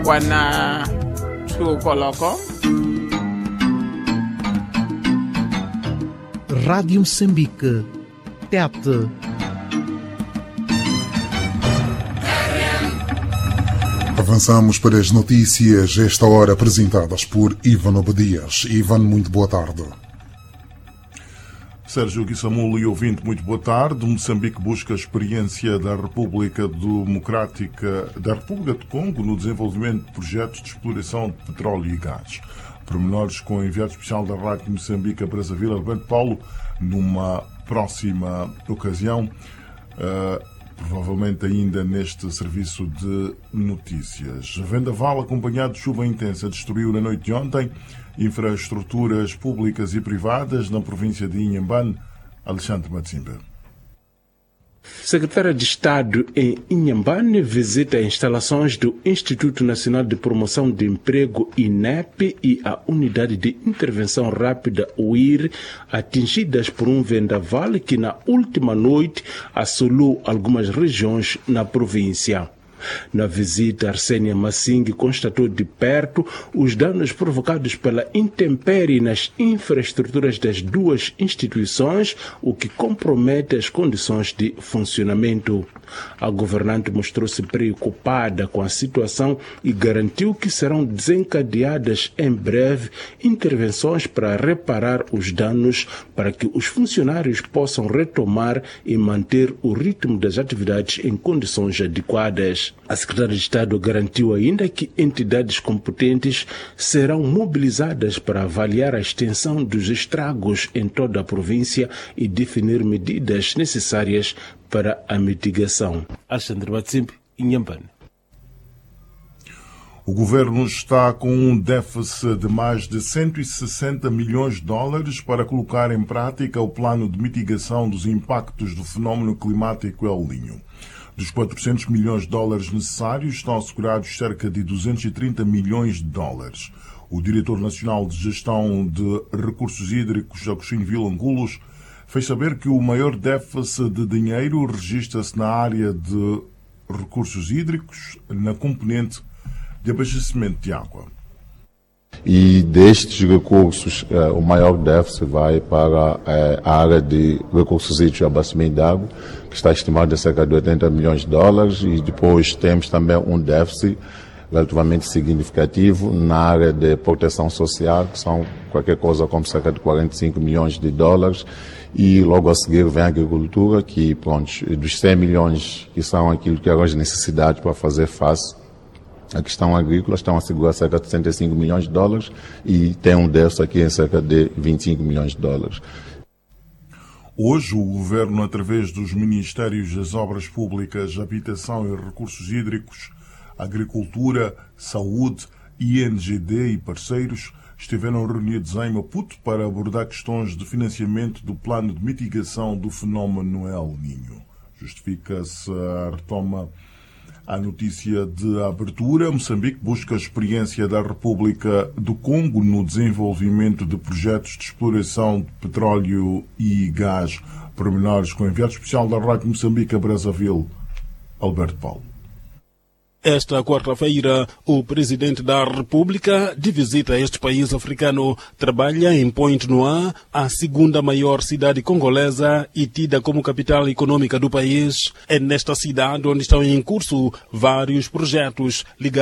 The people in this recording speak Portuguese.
wana tukoloko. Rádio Moçambique, TET. Avançamos para as notícias, esta hora apresentadas por Ivan Obadias. Ivan, muito boa tarde. Sérgio Guissamulo e ouvinte, muito boa tarde. Moçambique busca a experiência da República Democrática da República do Congo no desenvolvimento de projetos de exploração de petróleo e gás. Pormenores com o enviado especial da Rádio Moçambique a Brazzaville, Alberto Paulo, numa próxima ocasião, provavelmente ainda neste serviço de notícias. Vendaval acompanhado de chuva intensa destruiu na noite de ontem infraestruturas públicas e privadas na província de Inhambane. Alexandre Matsimba. Secretária de Estado em Inhambane visita instalações do Instituto Nacional de Promoção de Emprego, INEP, e a Unidade de Intervenção Rápida, UIR, atingidas por um vendaval que na última noite assolou algumas regiões na província. Na visita, Arsênia Massing constatou de perto os danos provocados pela intempérie nas infraestruturas das duas instituições, o que compromete as condições de funcionamento. A governante mostrou-se preocupada com a situação e garantiu que serão desencadeadas em breve intervenções para reparar os danos, para que os funcionários possam retomar e manter o ritmo das atividades em condições adequadas. A secretária de Estado garantiu ainda que entidades competentes serão mobilizadas para avaliar a extensão dos estragos em toda a província e definir medidas necessárias para a mitigação. Alexandre Matsimbe, Inhambane. O governo está com um déficit de mais de 160 milhões de dólares para colocar em prática o plano de mitigação dos impactos do fenómeno climático El Niño. Dos 400 milhões de dólares necessários, estão assegurados cerca de 230 milhões de dólares. O diretor nacional de gestão de recursos hídricos, Agostinho Vilangulos, fez saber que o maior déficit de dinheiro registra-se na área de recursos hídricos, na componente de abastecimento de água. E destes recursos, o maior déficit vai para a área de recursos hídricos e abastecimento de água, que está estimado a cerca de 80 milhões de dólares, e depois temos também um déficit relativamente significativo na área de proteção social, que são qualquer coisa como cerca de 45 milhões de dólares, e logo a seguir vem a agricultura, que, pronto, dos 100 milhões que são aquilo que eram as necessidades para fazer face à questão agrícola, estão a segurar cerca de 65 milhões de dólares e tem um déficit aqui em cerca de 25 milhões de dólares. Hoje, o Governo, através dos Ministérios das Obras Públicas, Habitação e Recursos Hídricos, Agricultura, Saúde, INGD e parceiros, estiveram reunidos em Maputo para abordar questões de financiamento do plano de mitigação do fenómeno El Niño. Justifica-se a retoma à notícia de abertura. Moçambique busca a experiência da República do Congo no desenvolvimento de projetos de exploração de petróleo e gás. Pormenores com o enviado especial da Rádio Moçambique a Brazzaville, Alberto Paulo. Esta quarta-feira, o presidente da República, de visita a este país africano, trabalha em Pointe-Noire, a segunda maior cidade congolesa e tida como capital econômica do país. É nesta cidade onde estão em curso vários projetos ligados